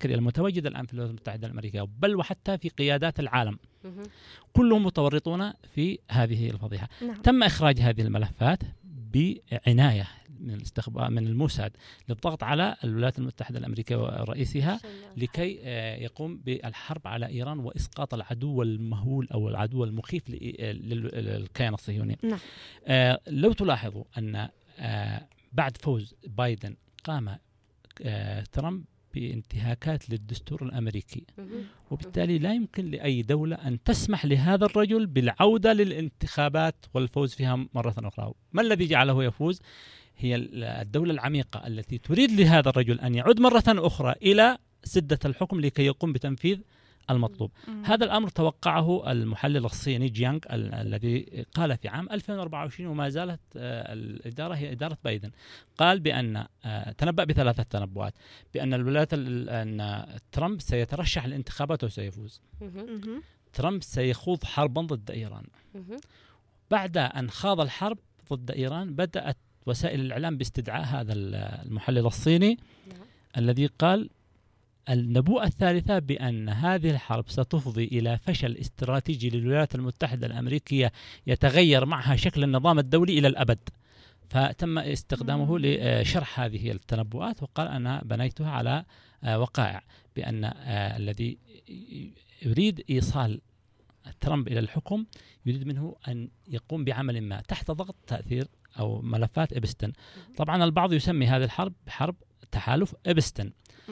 العسكرية المتواجدة الآن في الولايات المتحدة الأمريكية، بل وحتى في قيادات العالم، كلهم متورطون في هذه الفضيحة. تم إخراج هذه الملفات بعناية من الموساد للضغط على الولايات المتحدة الأمريكية ورئيسها لكي يقوم بالحرب على إيران وإسقاط العدو المهول أو العدو المخيف للكيان الصهيوني. لو تلاحظوا أن بعد فوز بايدن قام ترامب بانتهاكات للدستور الأمريكي، وبالتالي لا يمكن لأي دولة أن تسمح لهذا الرجل بالعودة للانتخابات والفوز فيها مرة أخرى. ما الذي جعله يفوز؟ هي الدولة العميقة التي تريد لهذا الرجل أن يعود مرة أخرى إلى سدة الحكم لكي يقوم بتنفيذ المطلوب. هذا الأمر توقعه المحلل الصيني جيانغ الذي قال في عام 2024 وما زالت الإدارة هي إدارة بايدن، قال بأن تنبأ بثلاثة تنبؤات بأن أن ترامب سيترشح للانتخابات وسيفوز. ترامب سيخوض حربا ضد إيران. بعد أن خاض الحرب ضد إيران بدأت وسائل الإعلام باستدعاء هذا المحلل الصيني الذي قال النبوءة الثالثة بأن هذه الحرب ستفضي إلى فشل استراتيجي للولايات المتحدة الأمريكية يتغير معها شكل النظام الدولي إلى الأبد. فتم استخدامه لشرح هذه التنبؤات، وقال أنا بنيتها على وقائع بأن الذي يريد إيصال ترامب إلى الحكم يريد منه أن يقوم بعمل ما تحت ضغط تأثير أو ملفات إبستن. طبعا البعض يسمي هذه الحرب بحرب تحالف إبستن.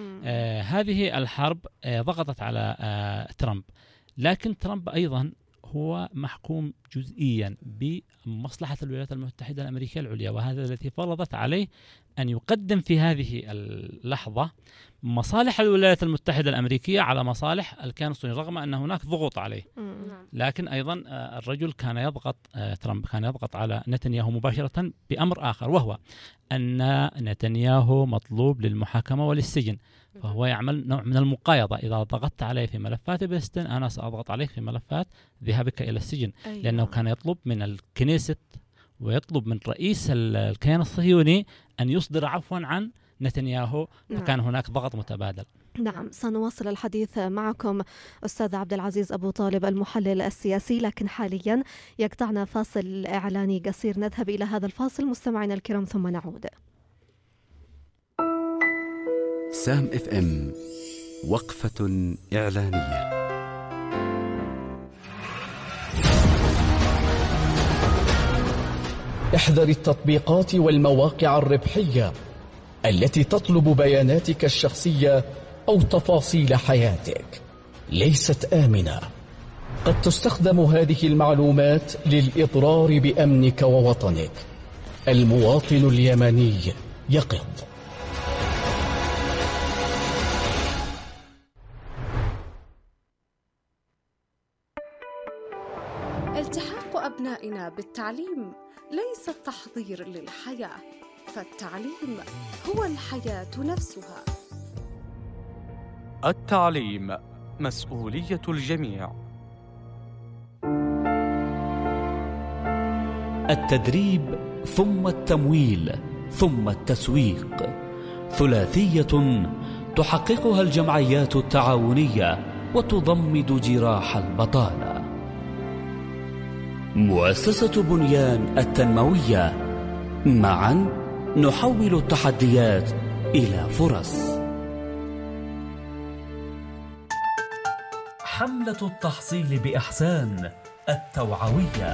هذه الحرب ضغطت على ترامب، لكن ترامب أيضا هو محكوم جزئيا بمصلحة الولايات المتحدة الأمريكية العليا، وهذا الذي فرضت عليه أن يقدم في هذه اللحظة مصالح الولايات المتحدة الأمريكية على مصالح الكيان الصهيوني، رغم أن هناك ضغوط عليه. لكن أيضا الرجل كان يضغط، ترامب كان يضغط على نتنياهو مباشرة بأمر آخر، وهو أن نتنياهو مطلوب للمحاكمة وللسجن، فهو يعمل نوع من المقايضة. إذا ضغطت عليه في ملفات بستن أنا سأضغط عليك في ملفات ذهابك إلى السجن. لأنه كان يطلب من الكنيست ويطلب من رئيس الكيان الصهيوني أن يصدر عفوا عن نتنياهو، فكان هناك ضغط متبادل. نعم، سنواصل الحديث معكم أستاذ عبد العزيز أبو طالب المحلل السياسي، لكن حاليا يقطعنا فاصل إعلاني قصير، نذهب إلى هذا الفاصل مستمعينا الكرام ثم نعود. سام اف ام وقفة إعلانية. احذر التطبيقات والمواقع الربحية التي تطلب بياناتك الشخصية أو تفاصيل حياتك، ليست آمنة. قد تستخدم هذه المعلومات للإضرار بأمنك ووطنك. المواطن اليمني يقظ. التحاق أبنائنا بالتعليم ليس التحضير للحياة، فالتعليم هو الحياة نفسها. التعليم مسؤولية الجميع. التدريب ثم التمويل ثم التسويق، ثلاثية تحققها الجمعيات التعاونية وتضمد جراح البطالة. مؤسسة بنيان التنموية، معا نحول التحديات إلى فرص. حملة التحصيل بإحسان التوعوية.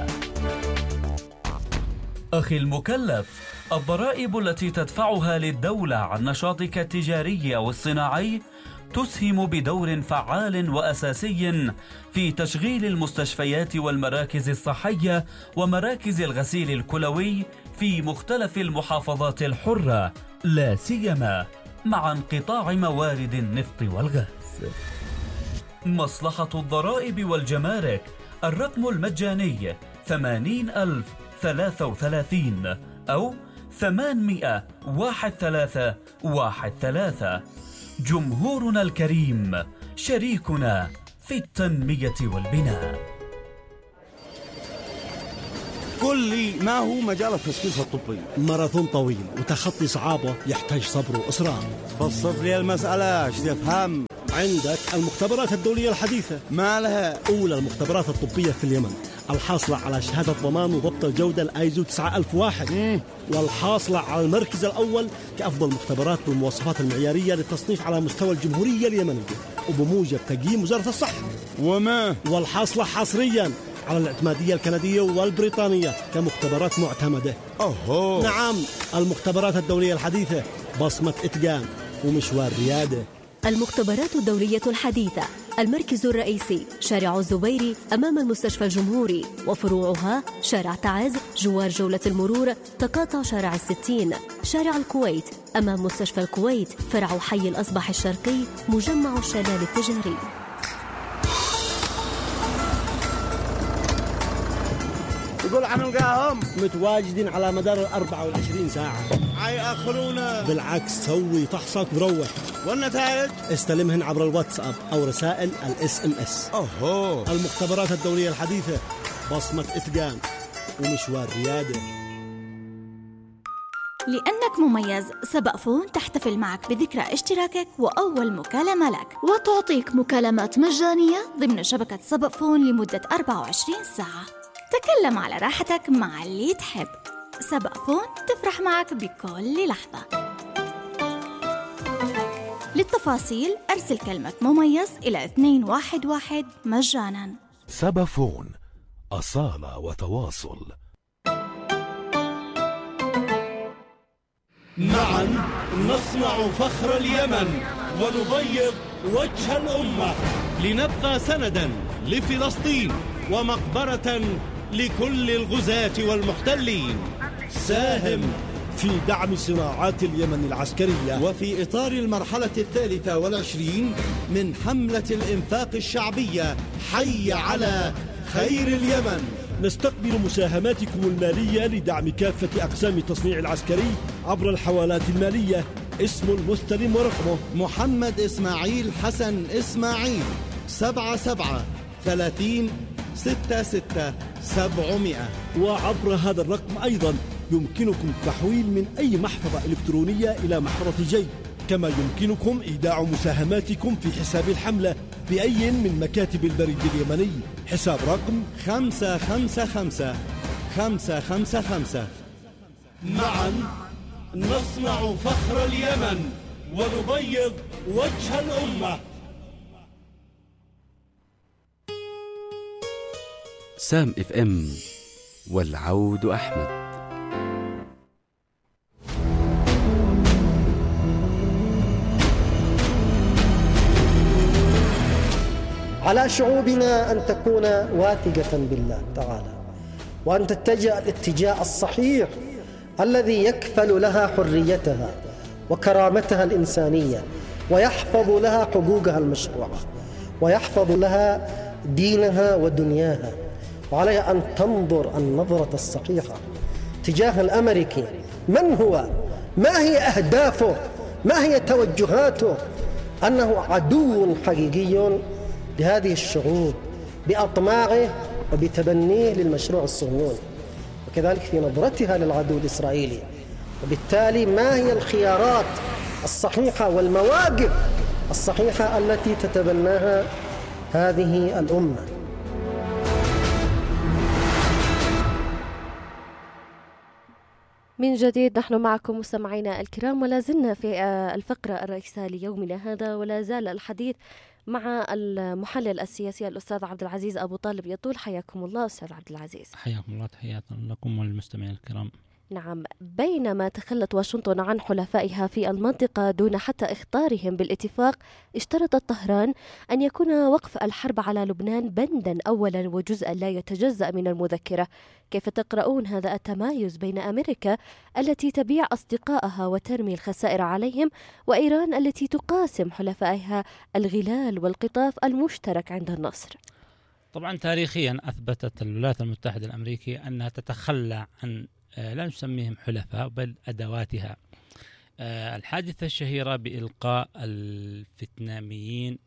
أخي المكلف، الضرائب التي تدفعها للدولة عن نشاطك التجاري أو الصناعي تسهم بدور فعال وأساسي في تشغيل المستشفيات والمراكز الصحية ومراكز الغسيل الكلوي في مختلف المحافظات الحرة، لا سيما مع انقطاع موارد النفط والغاز. مصلحة الضرائب والجمارك، الرقم المجاني 80,033 أو 800-1313. جمهورنا الكريم شريكنا في التنمية والبناء. قل لي ما هو مجال التثقيف الطبي؟ ماراثون طويل وتخطي صعابة يحتاج صبر وإصرار. بسط لي المسألة ايش تفهم. عندك المختبرات الدولية الحديثة. ما لها؟ أولى المختبرات الطبية في اليمن، الحاصلة على شهادة ضمان وضبط الجودة الآيزو 9001، والحاصلة على المركز الأول كأفضل مختبرات بالمواصفات المعيارية للتصنيف على مستوى الجمهورية اليمنية وبموجب تقييم وزارة الصحة. والحاصلة حصريا على الاعتمادية الكندية والبريطانية كمختبرات معتمدة. نعم، المختبرات الدولية الحديثة، بصمة إتقان ومشوار ريادة. المختبرات الدولية الحديثة، المركز الرئيسي شارع الزبيري أمام المستشفى الجمهوري، وفروعها شارع تعز جوار جولة المرور، تقاطع شارع 60، شارع الكويت أمام مستشفى الكويت، فرع حي الأصبح الشرقي، مجمع الشلال التجاري. يقول نلقاهم متواجدين على مدار 24 ساعة. حيأخرونا. بالعكس، سوي فحصك وروح. والنتائج استلمهن عبر الواتساب أو رسائل SMS. المختبرات الدولية الحديثة، بصمة إتقان ومشوار ريادة. لأنك مميز، سبق فون تحتفل معك بذكرى اشتراكك وأول مكالمة لك، وتعطيك مكالمات مجانية ضمن شبكة سبق فون لمدة 24 ساعة. تكلم على راحتك مع اللي تحب. سبق فون تفرح معك بكل لحظة. للتفاصيل أرسل كلمة مميز إلى 211 مجانا. سبق فون، أصالة وتواصل. معا نصنع فخر اليمن ونبيض وجه الأمة، لنبقى سندا لفلسطين ومقبرة لكل الغزاة والمحتلين. ساهم في دعم صناعات اليمن العسكرية، وفي إطار المرحلة 23 من حملة الإنفاق الشعبية حي على خير اليمن. نستقبل مساهماتكم المالية لدعم كافة أقسام التصنيع العسكري عبر الحوالات المالية. اسم المستلم ورقمه محمد إسماعيل حسن إسماعيل، 77 30 66 700. وعبر هذا الرقم أيضا يمكنكم التحويل من أي محفظة إلكترونية إلى محفظة جيب، كما يمكنكم إيداع مساهماتكم في حساب الحملة بأي من مكاتب البريد اليمني. حساب رقم 555 555. معا نصنع فخر اليمن ونبيض وجه الأمة. سام FM، والعود أحمد. على شعوبنا أن تكون واثقة بالله تعالى، وأن تتجه الاتجاه الصحيح الذي يكفل لها حريتها وكرامتها الإنسانية، ويحفظ لها حقوقها المشروعة، ويحفظ لها دينها ودنياها. وعليها أن تنظر النظرة الصحيحة تجاه الأمريكي. من هو؟ ما هي أهدافه؟ ما هي توجهاته؟ أنه عدو حقيقي لهذه الشعوب بأطماعه وبتبنيه للمشروع الصهيوني، وكذلك في نظرتها للعدو الإسرائيلي. وبالتالي ما هي الخيارات الصحيحة والمواقف الصحيحة التي تتبناها هذه الأمة؟ من جديد نحن معكم مستمعينا الكرام، ولا زلنا في الفقرة الرئيسية ليومنا هذا، ولا زال الحديث مع المحلل السياسي الأستاذ عبد العزيز أبو طالب يطول. حياكم الله أستاذ عبد العزيز. حياكم الله، تحيات لكم والمستمعين الكرام. نعم، بينما تخلت واشنطن عن حلفائها في المنطقة دون حتى إخطارهم بالاتفاق، اشترطت طهران أن يكون وقف الحرب على لبنان بندا أولا وجزءا لا يتجزأ من المذكرة. كيف تقرؤون هذا التمايز بين أمريكا التي تبيع أصدقائها وترمي الخسائر عليهم، وإيران التي تقاسم حلفائها الغلال والقطاف المشترك عند النصر؟ طبعا تاريخيا أثبتت الولايات المتحدة الأمريكية أنها تتخلى عن لا نسميهم حلفاء بل أدواتها. الحادثة الشهيرة بإلقاء الفيتناميين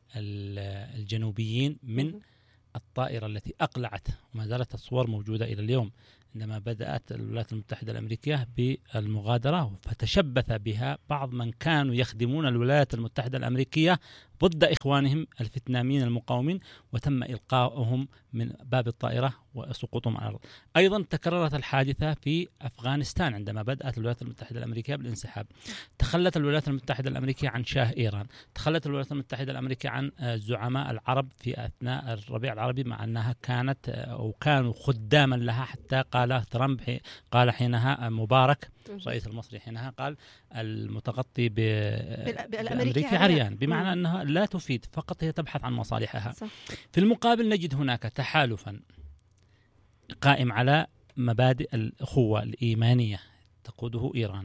الجنوبيين من الطائرة التي أقلعت، وما زالت الصور موجودة إلى اليوم، عندما بدأت الولايات المتحدة الأمريكية بالمغادرة، فتشبث بها بعض من كانوا يخدمون الولايات المتحدة الأمريكية ضد إخوانهم الفيتناميين المقاومين، وتم إلقاؤهم من باب الطائرة وسقوطهم على الأرض. أيضا تكررت الحادثة في أفغانستان عندما بدأت الولايات المتحدة الأمريكية بالانسحاب. تخلت الولايات المتحدة الأمريكية عن شاه إيران، تخلت الولايات المتحدة الأمريكية عن زعماء العرب في أثناء الربيع العربي، مع أنها كانت أو كانوا خداما لها، حتى قال ترامب، قال حينها مبارك الرئيس المصري حينها قال المتغطي بالأمريكي عريان، بمعنى أنها لا تفيد، فقط هي تبحث عن مصالحها. صح. في المقابل نجد هناك تحالفا قائم على مبادئ الأخوة الإيمانية تقوده إيران،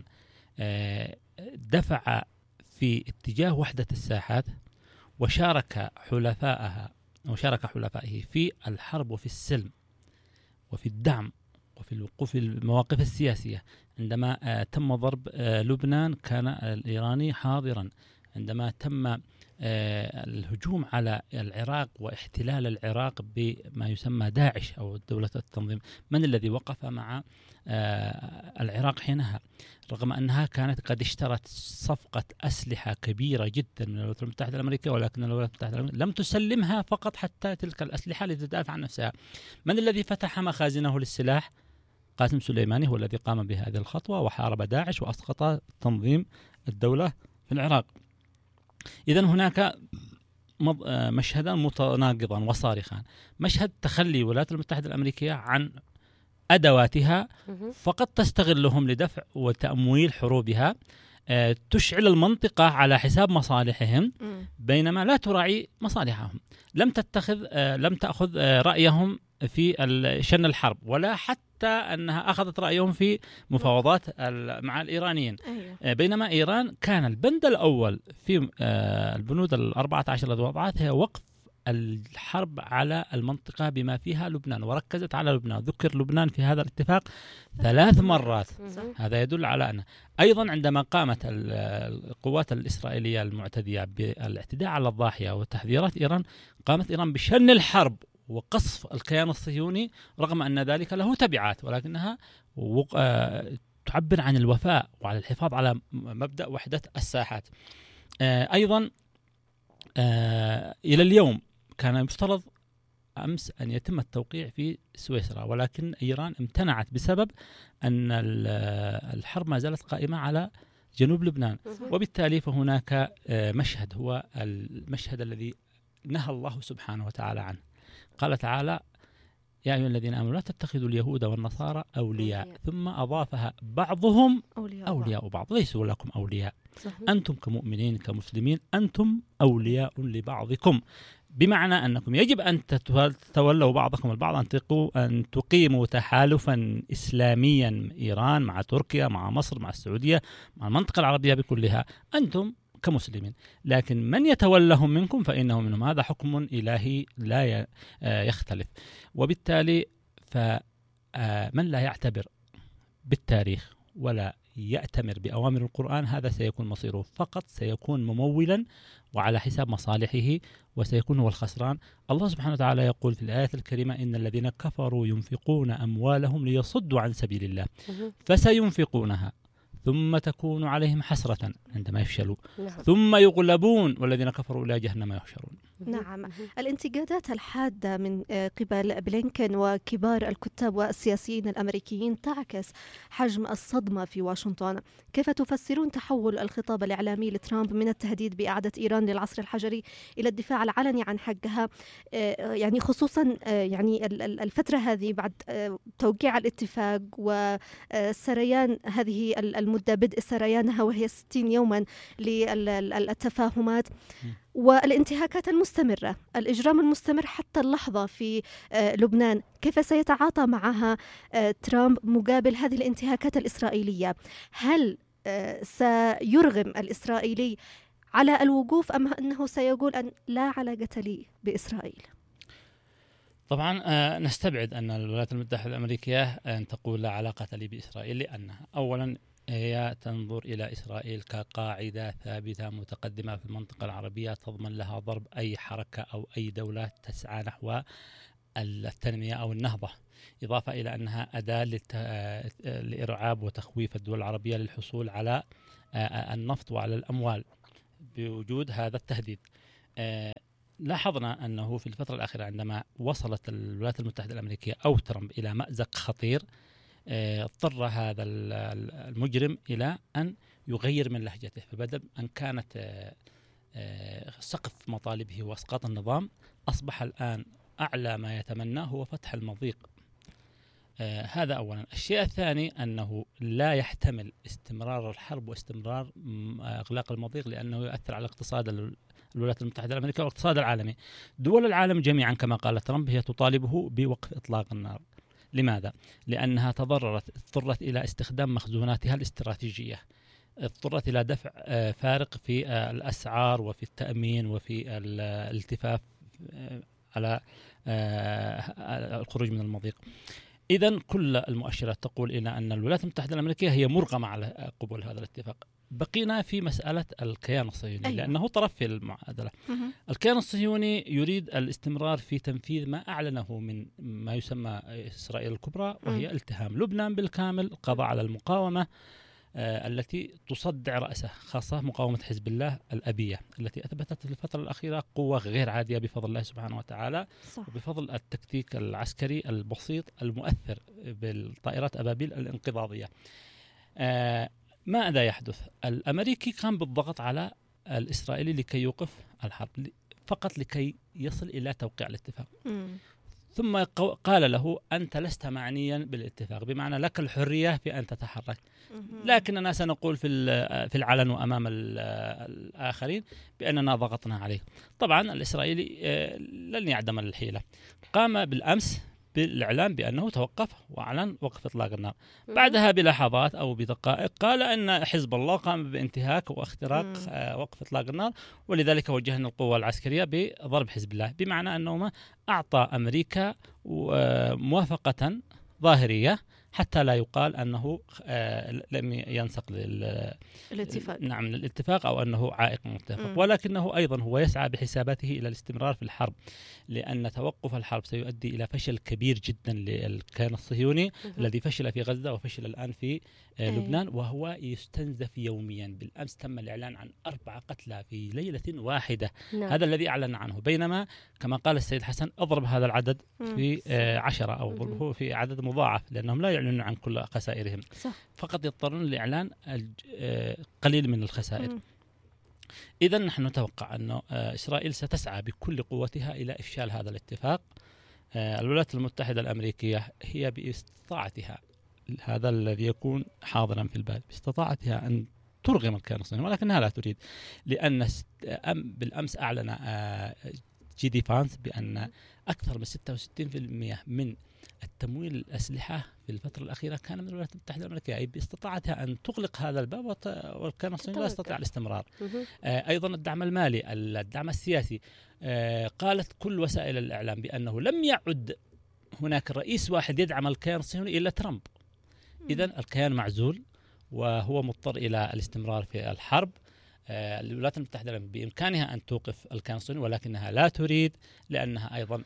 دفع في اتجاه وحدة الساحات، وشارك حلفائه في الحرب وفي السلم وفي الدعم وفي الوقوف في المواقف السياسية. عندما تم ضرب لبنان كان الإيراني حاضرا، عندما تم الهجوم على العراق واحتلال العراق بما يسمى داعش أو دولة التنظيم، من الذي وقف مع العراق حينها؟ رغم أنها كانت قد اشترت صفقة أسلحة كبيرة جدا من الولايات المتحدة الأمريكية، ولكن الولايات المتحدة الأمريكية لم تسلمها فقط حتى تلك الأسلحة لتدافع عن نفسها. من الذي فتح مخازنه للسلاح؟ قاسم سليماني هو الذي قام بهذه الخطوة وحارب داعش وأسقط تنظيم الدولة في العراق. إذن هناك مشهدا متناقضا وصارخا: مشهد تخلي الولايات المتحدة الأمريكية عن أدواتها فقط تستغلهم لدفع وتمويل حروبها، تشعل المنطقة على حساب مصالحهم، بينما لا تراعي مصالحهم. لم تأخذ رأيهم في شن الحرب، ولا حتى أنها أخذت رأيهم في مفاوضات مع الإيرانيين. بينما إيران كان البند الأول في البنود 14 التي وضعتها وقف الحرب على المنطقة بما فيها لبنان، وركزت على لبنان. ذكر لبنان في هذا الاتفاق 3 مرات. هذا يدل على أن أيضا عندما قامت القوات الإسرائيلية المعتدية بالاعتداء على الضاحية وتحذيرات إيران، قامت إيران بشن الحرب وقصف الكيان الصهيوني، رغم أن ذلك له تبعات، ولكنها تعبر عن الوفاء وعلى الحفاظ على مبدأ وحدة الساحات. أيضا إلى اليوم كان يفترض أمس أن يتم التوقيع في سويسرا، ولكن إيران امتنعت بسبب أن الحرب ما زالت قائمة على جنوب لبنان. وبالتالي فهناك مشهد هو المشهد الذي نهى الله سبحانه وتعالى عنه. قال تعالى: يا أيها الذين آمنوا لا تتخذوا اليهود والنصارى أولياء، ثم أضافها: بعضهم أولياء بعض، ليسوا لكم أولياء. أنتم كمؤمنين كمسلمين أنتم أولياء لبعضكم، بمعنى أنكم يجب أن تتولوا بعضكم البعض، أن تقيموا تحالفا إسلاميا، إيران مع تركيا مع مصر مع السعودية مع المنطقة العربية بكلها، أنتم كمسلمين، لكن من يتولهم منكم فإنه منهم. هذا حكم إلهي لا يختلف. وبالتالي فمن لا يعتبر بالتاريخ ولا يأتمر بأوامر القرآن، هذا سيكون مصيره، فقط سيكون ممولا وعلى حساب مصالحه، وسيكون هو الخسران. الله سبحانه وتعالى يقول في الآية الكريمة: إن الذين كفروا ينفقون أموالهم ليصدوا عن سبيل الله فسينفقونها ثم تكون عليهم حسرة عندما يفشلوا، ثم يغلبون والذين كفروا إلى جهنم يحشرون. نعم، الانتقادات الحادة من قبل بلينكن وكبار الكتاب والسياسيين الأمريكيين تعكس حجم الصدمة في واشنطن. كيف تفسرون تحول الخطاب الإعلامي لترامب من التهديد بإعادة إيران للعصر الحجري إلى الدفاع العلني عن حقها، يعني خصوصا يعني الفترة هذه بعد توقيع الاتفاق وسريان هذه المدة، بدء سريانها وهي 60 يوما للتفاهمات، والانتهاكات المستمرة، الإجرام المستمر حتى اللحظة في لبنان. كيف سيتعاطى معها ترامب مقابل هذه الانتهاكات الإسرائيلية؟ هل سيرغم الإسرائيلي على الوقوف أم أنه سيقول أن لا علاقة لي بإسرائيل؟ طبعا نستبعد أن الولايات المتحدة الأمريكية أن تقول لا علاقة لي بإسرائيل، لأنها أولا هي تنظر إلى إسرائيل كقاعدة ثابتة متقدمة في المنطقة العربية تضمن لها ضرب أي حركة أو أي دولة تسعى نحو التنمية أو النهضة، إضافة إلى أنها أداة لإرعاب وتخويف الدول العربية للحصول على النفط وعلى الأموال بوجود هذا التهديد. لاحظنا أنه في الفترة الأخيرة عندما وصلت الولايات المتحدة الأمريكية أو ترامب إلى مأزق خطير، اضطر هذا المجرم إلى أن يغير من لهجته، فبدل أن كانت سقف مطالبه واسقاط النظام، أصبح الآن أعلى ما يتمناه هو فتح المضيق. هذا أولا. الشيء الثاني أنه لا يحتمل استمرار الحرب واستمرار إغلاق المضيق، لأنه يؤثر على اقتصاد الولايات المتحدة الأمريكية والاقتصاد العالمي. دول العالم جميعا كما قال ترامب هي تطالبه بوقف إطلاق النار. لماذا؟ لأنها اضطرت إلى استخدام مخزوناتها الاستراتيجية، اضطرت إلى دفع فارق في الأسعار وفي التأمين وفي الالتفاف على الخروج من المضيق. إذن كل المؤشرات تقول إلى أن الولايات المتحدة الأمريكية هي مرغمة على قبول هذا الاتفاق. بقينا في مسألة الكيان الصهيوني، أيوة. لأنه طرف في المعادلة. الكيان الصهيوني يريد الاستمرار في تنفيذ ما أعلنه من ما يسمى إسرائيل الكبرى، وهي التهام لبنان بالكامل، القضاء على المقاومة التي تصدع رأسه، خاصة مقاومة حزب الله الأبية التي أثبتت في الفترة الأخيرة قوة غير عادية بفضل الله سبحانه وتعالى، صح. وبفضل التكتيك العسكري البسيط المؤثر بالطائرات أبابيل الانقضاضية. ماذا يحدث؟ الأمريكي قام بالضغط على الإسرائيلي لكي يوقف الحرب، فقط لكي يصل إلى توقيع الاتفاق. ثم قال له أنت لست معنيا بالاتفاق، بمعنى لك الحرية في أن تتحرك، لكننا سنقول في العلن وأمام الآخرين بأننا ضغطنا عليك. طبعا الإسرائيلي لن يعدم الحيلة، قام بالأمس بالإعلان بأنه توقف وأعلن وقف إطلاق النار. بعدها بلحظات أو بدقائق قال أن حزب الله قام بانتهاك واختراق وقف إطلاق النار، ولذلك وجهنا القوة العسكرية بضرب حزب الله، بمعنى أنه أعطى أمريكا موافقة ظاهرية حتى لا يقال أنه لم ينسق للاتفاق. نعم الاتفاق أو أنه عائق متفق، ولكنه أيضا هو يسعى بحساباته إلى الاستمرار في الحرب، لأن توقف الحرب سيؤدي إلى فشل كبير جدا للكيان الصهيوني الذي فشل في غزة وفشل الآن في لبنان، وهو يستنزف يوميا. بالأمس تم الإعلان عن 4 قتلى في ليلة واحدة. هذا الذي أعلن عنه، بينما كما قال السيد حسن اضرب هذا العدد في 10 أو ضربه في عدد مضاعف، لأنهم لا يعلنون عن كل خسائرهم، فقط يضطرون لإعلان قليل من الخسائر. إذن نحن نتوقع أن إسرائيل ستسعى بكل قوتها إلى إفشال هذا الاتفاق. الولايات المتحدة الأمريكية هي باستطاعتها، هذا الذي يكون حاضرا في البال، باستطاعتها أن ترغم الكيان الصهيوني، ولكنها لا تريد، لأن بالأمس أعلن جي.دي. فانس بأن أكثر من 66% من التمويل الأسلحة في الفترة الأخيرة كان من الولايات المتحدة الأمريكية، أي باستطاعتها أن تغلق هذا الباب، والكيان الصهيوني لا يستطيع الاستمرار. أيضا الدعم المالي، الدعم السياسي. قالت كل وسائل الإعلام بأنه لم يعد هناك رئيس واحد يدعم الكيان الصهيوني إلا ترامب. إذن الكيان معزول وهو مضطر إلى الاستمرار في الحرب. الولايات المتحدة بإمكانها أن توقف الكيان الصهيوني، ولكنها لا تريد، لأنها أيضا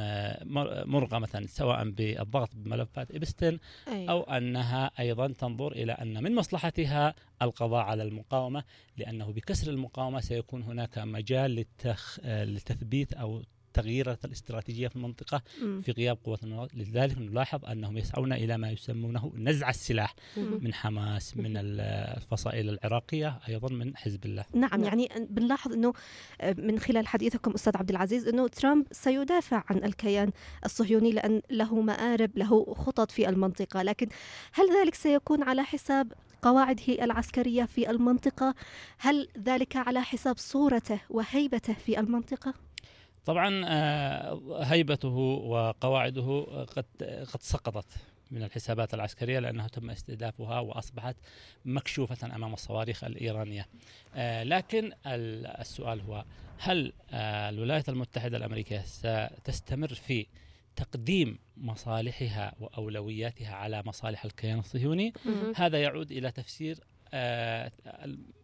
مرغمة سواء بالضغط بملفات إبستن أو أنها أيضا تنظر إلى أن من مصلحتها القضاء على المقاومة، لأنه بكسر المقاومة سيكون هناك مجال لتثبيت أو تغيير الاستراتيجية في المنطقة في غياب قوة النظام. لذلك نلاحظ أنهم يسعون إلى ما يسمونه نزع السلاح من حماس، من الفصائل العراقية، أيضا من حزب الله. نعم، يعني بنلاحظ أنه من خلال حديثكم أستاذ عبد العزيز أنه ترامب سيدافع عن الكيان الصهيوني لأن له مآرب، له خطط في المنطقة، لكن هل ذلك سيكون على حساب قواعده العسكرية في المنطقة؟ هل ذلك على حساب صورته وهيبته في المنطقة؟ طبعا هيبته وقواعده قد سقطت من الحسابات العسكرية، لأنه تم استهدافها وأصبحت مكشوفة أمام الصواريخ الإيرانية. لكن السؤال هو هل الولايات المتحدة الأمريكية ستستمر في تقديم مصالحها وأولوياتها على مصالح الكيان الصهيوني؟ هذا يعود إلى تفسير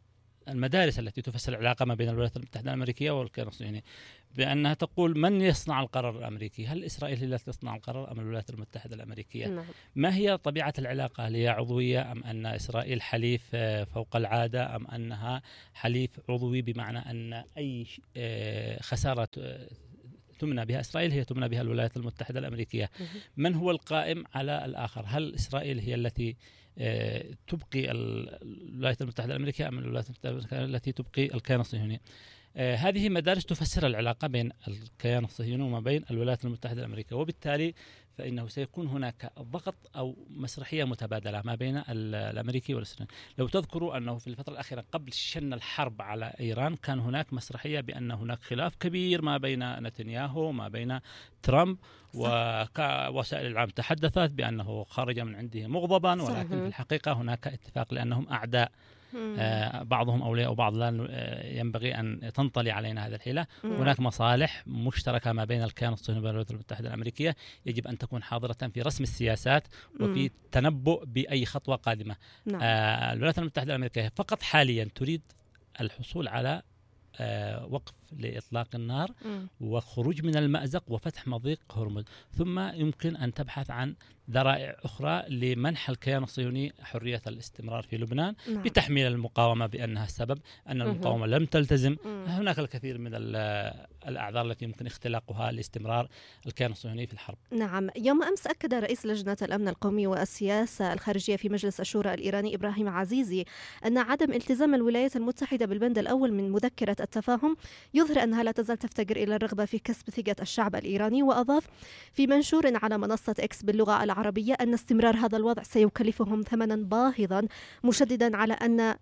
المدارس التي تفسر العلاقة ما بين الولايات المتحدة الأمريكية والكيان الصهيوني، بأنها تقول من يصنع القرار الأمريكي؟ هل إسرائيل هي التي تصنع القرار أم الولايات المتحدة الأمريكية؟ نعم. ما هي طبيعة العلاقة؟ هل هي عضوية أم أن إسرائيل حليف فوق العادة أم أنها حليف عضوي، بمعنى أن أي خسارة تمنى بها إسرائيل هي تمنى بها الولايات المتحدة الأمريكية؟ من هو القائم على الآخر؟ هل إسرائيل هي التي تبقي الولايات المتحدة الأمريكية أم الولايات المتحدة الأمريكية التي تبقي الكيان الصهيوني؟ هذه مدارس تفسر العلاقة بين الكيان الصهيوني وما بين الولايات المتحدة الأمريكية، وبالتالي فإنه سيكون هناك ضغط أو مسرحية متبادلة ما بين الأمريكي والإسرائيلي. لو تذكروا أنه في الفترة الأخيرة قبل شن الحرب على إيران كان هناك مسرحية بأن هناك خلاف كبير ما بين نتنياهو ما بين ترامب، ووسائل الإعلام تحدثت بأنه خرج من عنده مغضبا، ولكن في الحقيقة هناك اتفاق لأنهم أعداء، بعضهم أولياء وبعض لا ينبغي أن تنطلي علينا هذا الحيلة. هناك مصالح مشتركة ما بين الكيان الصهيوني والولايات المتحدة الأمريكية يجب أن تكون حاضرة في رسم السياسات وفي التنبؤ بأي خطوة قادمة. الولايات المتحدة الأمريكية فقط حاليا تريد الحصول على وقف لإطلاق النار وخروج من المأزق وفتح مضيق هرمز، ثم يمكن أن تبحث عن ذرائع أخرى لمنح الكيان الصهيوني حرية الاستمرار في لبنان بتحميل المقاومة بأنها السبب، أن المقاومة لم تلتزم. هناك الكثير من الأعذار التي يمكن اختلاقها لاستمرار الكيان الصهيوني في الحرب. نعم. يوم أمس أكد رئيس لجنة الأمن القومي والسياسة الخارجية في مجلس الشورى الإيراني إبراهيم عزيزي أن عدم التزام الولايات المتحدة بالبند الأول من مذكرة التفاهم يظهر أنها لا تزال تفتقر إلى الرغبة في كسب ثقة الشعب الإيراني. وأضاف في منشور على منصة إكس باللغة العربية أن استمرار هذا الوضع سيكلفهم ثمنا باهظا، مشددا على أن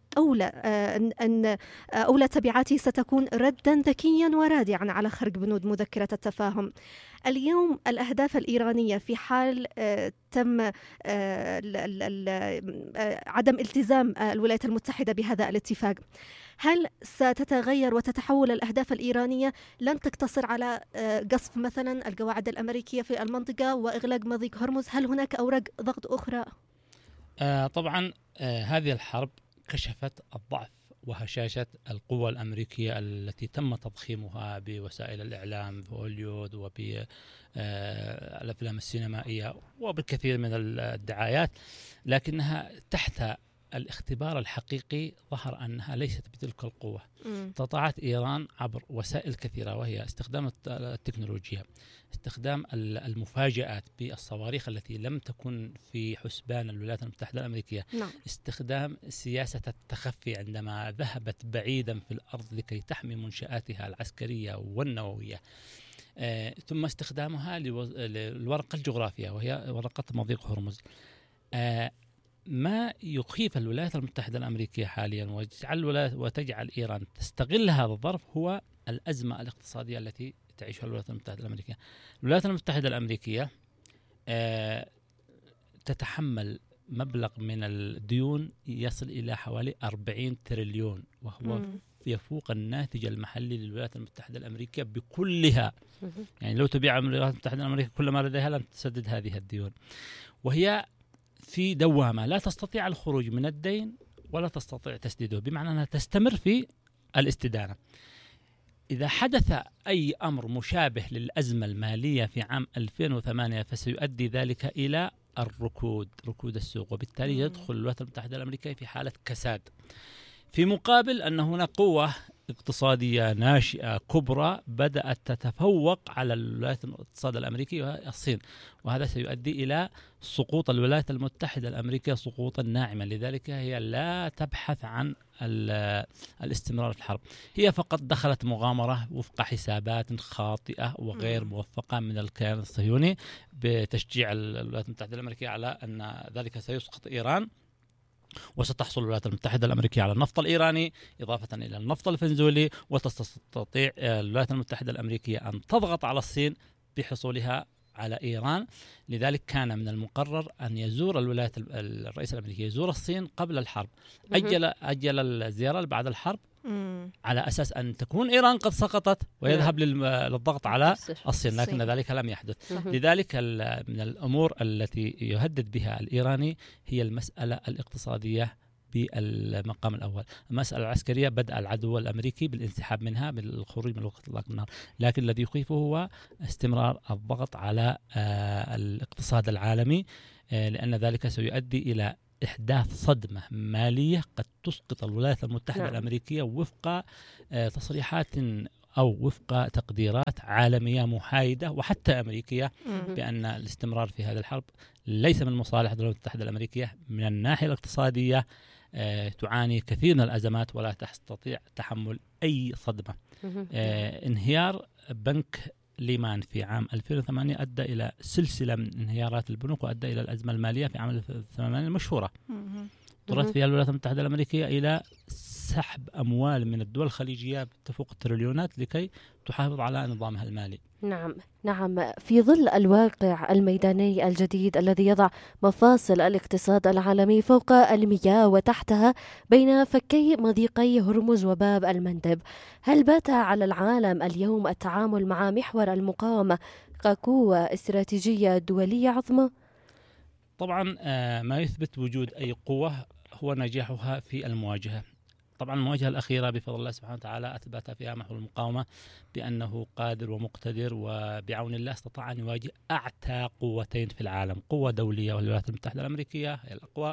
أولى تبعاته ستكون ردا ذكيا ورادعا على خرق بنود مذكرة التفاهم. اليوم الأهداف الإيرانية في حال تم عدم التزام الولايات المتحدة بهذا الاتفاق، هل ستتغير وتتحول الأهداف الإيرانية؟ لن تقتصر على قصف مثلا القواعد الأمريكية في المنطقة وإغلاق مضيق هرمز، هل هناك أوراق ضغط أخرى؟ طبعا هذه الحرب كشفت الضعف وهشاشة القوى الأمريكية التي تم تضخيمها بوسائل الإعلام بهوليود وبالأفلام السينمائية وبالكثير من الدعايات، لكنها تحت الاختبار الحقيقي ظهر أنها ليست بتلك القوة. استطاعت إيران عبر وسائل كثيرة، وهي استخدام التكنولوجيا، استخدام المفاجآت بالصواريخ التي لم تكن في حسبان الولايات المتحدة الأمريكية، استخدام سياسة التخفي عندما ذهبت بعيدا في الأرض لكي تحمي منشآتها العسكرية والنووية، ثم استخدامها للورقة الجغرافية وهي ورقة مضيق هرمز. ما يخيف الولايات المتحدة الأمريكية حاليا وتجعل إيران تستغل هذا الظرف هو الأزمة الاقتصادية التي تعيشها الولايات المتحدة الأمريكية. الولايات المتحدة الأمريكية تتحمل مبلغ من الديون يصل إلى حوالي 40 تريليون، وهو يفوق الناتج المحلي للولايات المتحدة الأمريكية بكلها. يعني لو تبيع الولايات المتحدة الأمريكية كل ما لديها لن تسدد هذه الديون، وهي في دوامة لا تستطيع الخروج من الدين ولا تستطيع تسديده، بمعنى أنها تستمر في الاستدانة. إذا حدث أي أمر مشابه للأزمة المالية في عام 2008 فسيؤدي ذلك إلى ركود السوق، وبالتالي يدخل الولايات المتحدة الأمريكية في حالة كساد. في مقابل أن هناك قوة اقتصادية ناشئة كبرى بدأت تتفوق على الولايات المتحدة الأمريكية وهي الصين، وهذا سيؤدي إلى سقوط الولايات المتحدة الأمريكية سقوطا ناعما. لذلك هي لا تبحث عن الاستمرار في الحرب، هي فقط دخلت مغامرة وفق حسابات خاطئة وغير موفقة من الكيان الصهيوني بتشجيع الولايات المتحدة الأمريكية على أن ذلك سيسقط إيران، وستحصل الولايات المتحدة الأمريكية على النفط الإيراني إضافة إلى النفط الفنزويلي، وتستطيع الولايات المتحدة الأمريكية أن تضغط على الصين بحصولها على إيران. لذلك كان من المقرر أن يزور الرئيس الأمريكي يزور الصين قبل الحرب، أجل الزيارة بعد الحرب على أساس أن تكون إيران قد سقطت ويذهب للضغط على الصين، لكن ذلك لم يحدث. لذلك من الأمور التي يهدد بها الإيراني هي المسألة الاقتصادية بالمقام الأول. المسألة العسكرية بدأ العدو الأمريكي بالانسحاب منها بالخروج من وقت إطلاق النار، لكن الذي يخيفه هو استمرار الضغط على الاقتصاد العالمي، لأن ذلك سيؤدي إلى إحداث صدمة مالية قد تسقط الولايات المتحدة الأمريكية وفق تصريحات أو وفق تقديرات عالمية محايدة وحتى أمريكية بأن الاستمرار في هذه الحرب ليس من مصالح الولايات المتحدة الأمريكية من الناحية الاقتصادية. تعاني كثير من الأزمات ولا تستطيع تحمل أي صدمة. انهيار بنك ليمان في عام 2008 أدى إلى سلسلة من انهيارات البنوك وأدى إلى الأزمة المالية في عام 2008 المشهورة. اضطرت فيها الولايات المتحدة الأمريكية إلى سحب أموال من الدول الخليجية تفوق التريليونات لكي تحافظ على نظامها المالي. نعم. في ظل الواقع الميداني الجديد الذي يضع مفاصل الاقتصاد العالمي فوق المياه وتحتها بين فكي مضيقي هرمز وباب المندب، هل بات على العالم اليوم التعامل مع محور المقاومة كقوة استراتيجية دولية عظمى؟ طبعا ما يثبت وجود أي قوة هو نجاحها في المواجهة. طبعا المواجهة الأخيرة بفضل الله سبحانه وتعالى أثبت فيها محور المقاومة بأنه قادر ومقتدر، وبعون الله استطاع أن يواجه أعتى قوتين في العالم، قوة دولية والولايات المتحدة الأمريكية هي الأقوى،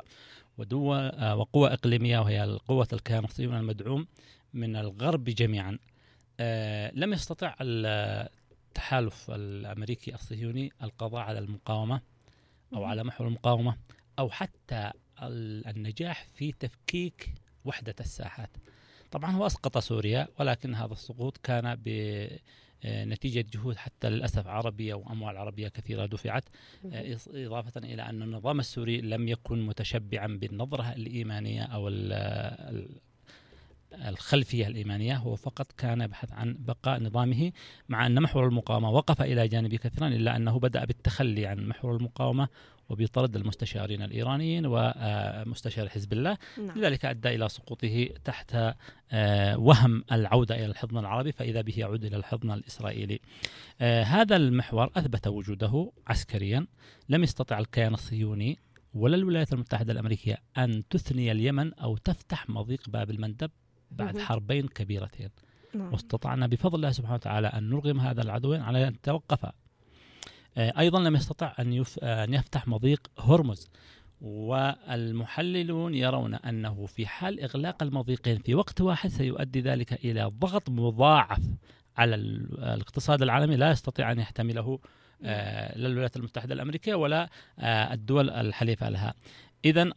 وقوة إقليمية وهي القوة الكيان الصهيوني المدعوم من الغرب جميعا. لم يستطع التحالف الأمريكي الصهيوني القضاء على المقاومة أو على محور المقاومة أو حتى النجاح في تفكيك وحدة الساحات. طبعا هو أسقط سوريا، ولكن هذا السقوط كان بنتيجة جهود حتى للأسف عربية وأموال عربية كثيرة دفعت، إضافة إلى أن النظام السوري لم يكن متشبعا بالنظرة الإيمانية أو الخلفية الإيمانية، هو فقط كان يبحث عن بقاء نظامه، مع أن محور المقاومة وقف إلى جانبه كثيرا، إلا أنه بدأ بالتخلي عن محور المقاومة وبطرد المستشارين الإيرانيين ومستشار حزب الله. لذلك أدى إلى سقوطه تحت وهم العودة إلى الحضن العربي، فإذا به يعود إلى الحضن الإسرائيلي. هذا المحور أثبت وجوده عسكريا. لم يستطع الكيان الصهيوني ولا الولايات المتحدة الأمريكية أن تثني اليمن أو تفتح مضيق باب المندب بعد حربين كبيرتين، واستطعنا بفضل الله سبحانه وتعالى أن نرغم هذا العدوين على أن يتوقفا. أيضا لم يستطع أن يفتح مضيق هرمز، والمحللون يرون أنه في حال إغلاق المضيقين في وقت واحد سيؤدي ذلك إلى ضغط مضاعف على الاقتصاد العالمي لا يستطيع أن يحتمله لا الولايات المتحدة الأمريكية ولا الدول الحليفة لها. إذن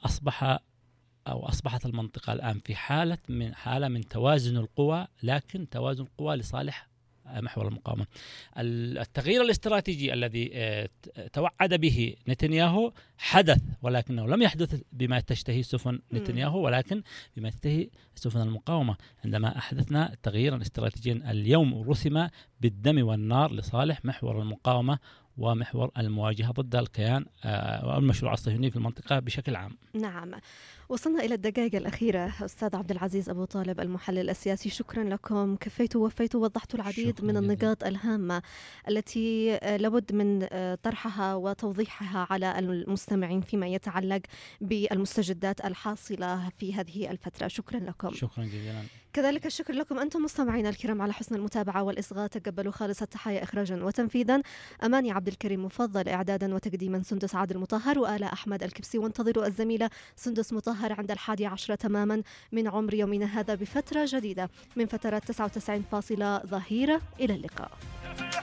أصبحت المنطقة الآن في حالة من توازن القوى، لكن توازن القوى لصالح محور المقاومة. التغيير الاستراتيجي الذي توعد به نتنياهو حدث، ولكنه لم يحدث بما تشتهي سفن نتنياهو، ولكن بما تشتهي سفن المقاومة. عندما أحدثنا تغييرا استراتيجيا اليوم رسم بالدم والنار لصالح محور المقاومة ومحور المواجهة ضد الكيان والمشروع الصهيوني في المنطقة بشكل عام. نعم، وصلنا إلى الدقائق الأخيرة. أستاذ عبد العزيز أبو طالب المحلل السياسي، شكرا لكم، كفيتوا ووفيتوا ووضحتوا العديد من النقاط الهامة التي لابد من طرحها وتوضيحها على المستمعين فيما يتعلق بالمستجدات الحاصلة في هذه الفترة. شكرا لكم. شكرا جزيلا. كذلك الشكر لكم أنتم مستمعينا الكرام على حسن المتابعة والإصغاء. تقبلوا خالص التحايا إخراجا وتنفيذا أماني عبد الكريم مفضل، إعدادا وتقديما سندس عادل المطهر وآلاء أحمد الكبسي. وانتظروا الزميلة سندس مطهر عند 11 تماما من عمر يومنا هذا بفترة جديدة من فترات 99 ظهيرة. إلى اللقاء.